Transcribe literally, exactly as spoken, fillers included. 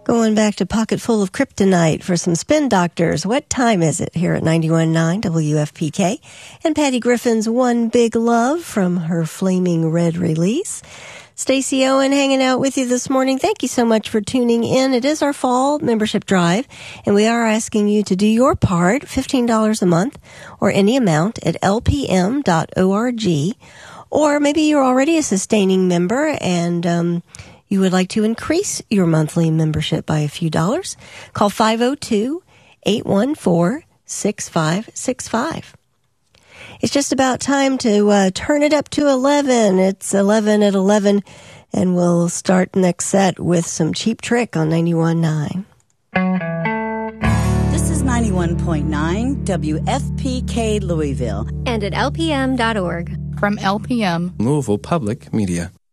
Going back to Pocket Full of Kryptonite for some Spin Doctors. What time is it here at ninety-one point nine W F P K? And Patty Griffin's One Big Love from her Flaming Red release. Stacey Owen hanging out with you this morning. Thank you so much for tuning in. It is our fall membership drive, and we are asking you to do your part, fifteen dollars a month or any amount at L P M dot org. Or maybe you're already a sustaining member and um, you would like to increase your monthly membership by a few dollars. Call five oh two, eight one four, six five six five. It's just about time to uh, turn it up to eleven. It's eleven at eleven, and we'll start next set with some Cheap Trick on ninety-one point nine. This is ninety-one point nine W F P K Louisville. And at L P M dot org. From L P M, Louisville Public Media.